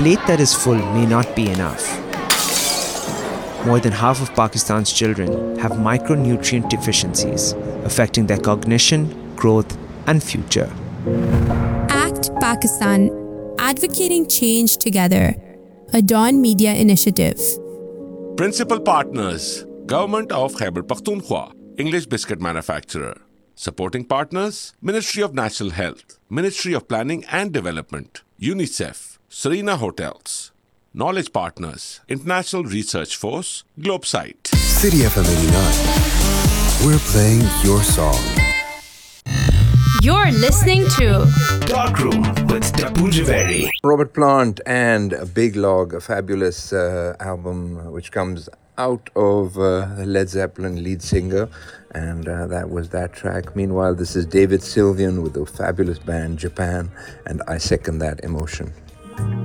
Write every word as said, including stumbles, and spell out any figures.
plate that is full may not be enough. More than half of Pakistan's children have micronutrient deficiencies, affecting their cognition, growth, and future. ACT Pakistan, advocating change together. A Dawn Media initiative. Principal partners: Government of Khyber Pakhtunkhwa, English biscuit manufacturer. Supporting partners: Ministry of National Health, Ministry of Planning and Development, UNICEF, Serena Hotels. Knowledge partners: International Research Force, Globesite. City F M eighty-nine. We're playing your song. You're listening to Darkroom with Tapu Javeri. Robert Plant and Big Log, a fabulous uh, album which comes out of uh, Led Zeppelin lead singer, and uh, that was that track. Meanwhile, this is David Sylvian with the fabulous band Japan, and I second that emotion.